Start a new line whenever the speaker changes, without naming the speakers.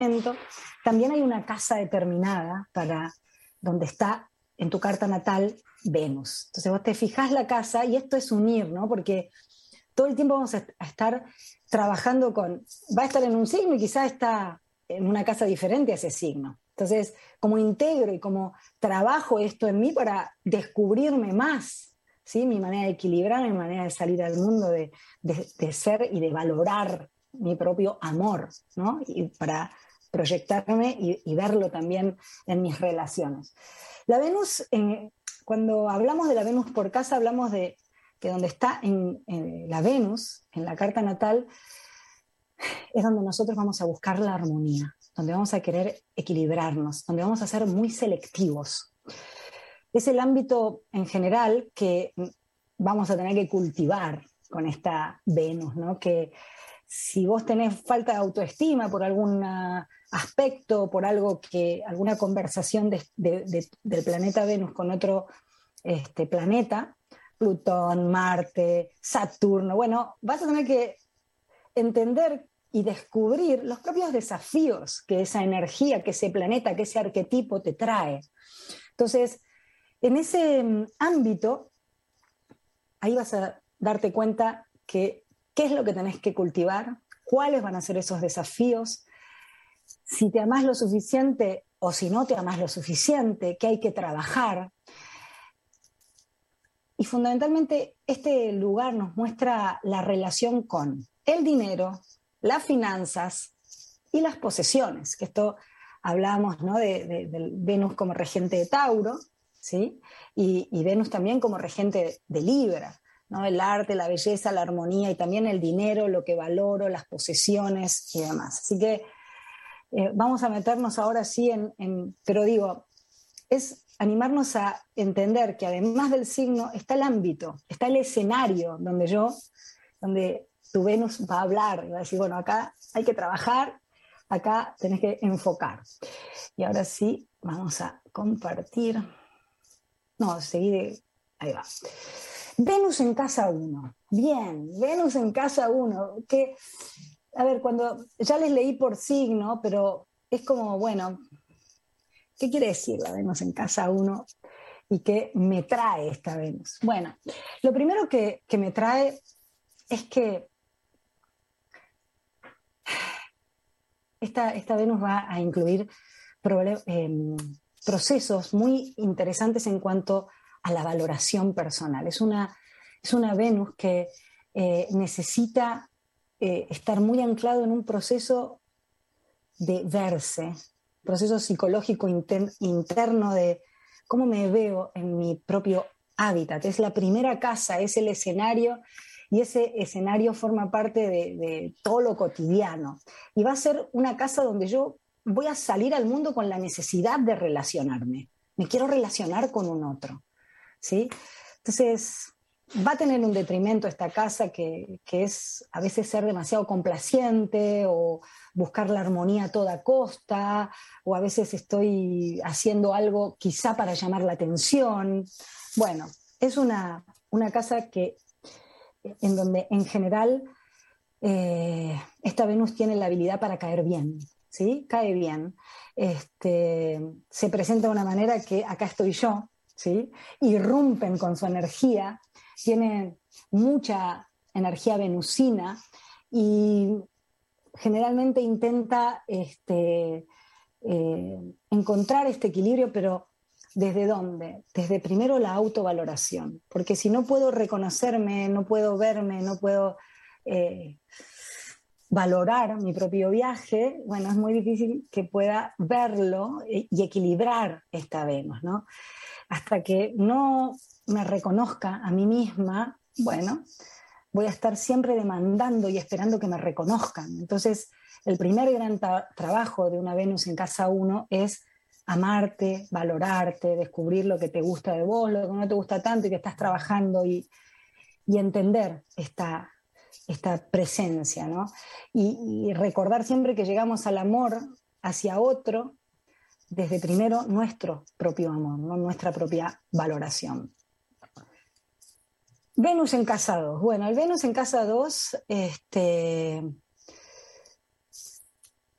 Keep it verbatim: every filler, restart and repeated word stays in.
momento, también hay una casa determinada para donde está en tu carta natal Venus. Entonces vos te fijás la casa, y esto es unir, ¿no? Porque todo el tiempo vamos a estar trabajando con, va a estar en un signo y quizás está en una casa diferente a ese signo. Entonces, como integro y como trabajo esto en mí para descubrirme más, ¿sí? Mi manera de equilibrar, mi manera de salir al mundo, de, de, de ser y de valorar mi propio amor, ¿no? Y para proyectarme y, y verlo también en mis relaciones. La Venus, eh, cuando hablamos de la Venus por casa, hablamos de que donde está en, en la Venus, en la carta natal, es donde nosotros vamos a buscar la armonía, donde vamos a querer equilibrarnos, donde vamos a ser muy selectivos. Es el ámbito en general que vamos a tener que cultivar con esta Venus, ¿no? Que si vos tenés falta de autoestima por algún aspecto, por algo que, alguna conversación de, de, de, del planeta Venus con otro este, planeta, Plutón, Marte, Saturno, bueno, vas a tener que entender y descubrir los propios desafíos que esa energía, que ese planeta, que ese arquetipo te trae. Entonces, en ese ámbito, ahí vas a darte cuenta que qué es lo que tenés que cultivar, cuáles van a ser esos desafíos, si te amás lo suficiente o si no te amás lo suficiente, qué hay que trabajar. Y fundamentalmente este lugar nos muestra la relación con el dinero, las finanzas y las posesiones, que esto hablábamos, ¿no? de, de, de Venus como regente de Tauro, ¿sí? y, y Venus también como regente de Libra, ¿no? El arte, la belleza, la armonía y también el dinero, lo que valoro, las posesiones y demás. Así que eh, vamos a meternos ahora sí en, en, pero digo, es animarnos a entender que además del signo está el ámbito, está el escenario donde yo, donde tu Venus va a hablar y va a decir, bueno, acá hay que trabajar, acá tenés que enfocar. Y ahora sí, vamos a compartir. No, seguí de... Ahí va. Venus en casa uno. Bien, Venus en casa uno. Que, a ver, cuando ya les leí por signo, pero es como, bueno, ¿qué quiere decir la Venus en casa uno? ¿Y qué me trae esta Venus? Bueno, lo primero que, que me trae es que esta, esta Venus va a incluir problem- eh, procesos muy interesantes en cuanto a la valoración personal. Es una, es una Venus que eh, necesita eh, estar muy anclado en un proceso de verse, proceso psicológico inter, interno de cómo me veo en mi propio hábitat. Es la primera casa, es el escenario, y ese escenario forma parte de, de todo lo cotidiano. Y va a ser una casa donde yo voy a salir al mundo con la necesidad de relacionarme. Me quiero relacionar con un otro, ¿sí? Entonces, va a tener un detrimento esta casa que, que es a veces ser demasiado complaciente o buscar la armonía a toda costa, o a veces estoy haciendo algo quizá para llamar la atención. Bueno, es una, una casa que, en donde en general eh, esta Venus tiene la habilidad para caer bien, ¿sí? Cae bien. Este, se presenta de una manera que acá estoy yo, ¿sí? Irrumpen con su energía, tiene mucha energía venusina y generalmente intenta este, eh, encontrar este equilibrio, pero ¿desde dónde? Desde primero la autovaloración, porque si no puedo reconocerme, no puedo verme, no puedo eh, valorar mi propio viaje, bueno, es muy difícil que pueda verlo y equilibrar esta Venus, ¿no? Hasta que no me reconozca a mí misma, bueno, voy a estar siempre demandando y esperando que me reconozcan. Entonces, el primer gran tra- trabajo de una Venus en casa uno es amarte, valorarte, descubrir lo que te gusta de vos, lo que no te gusta tanto y que estás trabajando, y, y entender esta, esta presencia, ¿no? Y, y recordar siempre que llegamos al amor hacia otro desde primero nuestro propio amor, ¿no? Nuestra propia valoración. Venus en casa dos. Bueno, el Venus en casa dos este,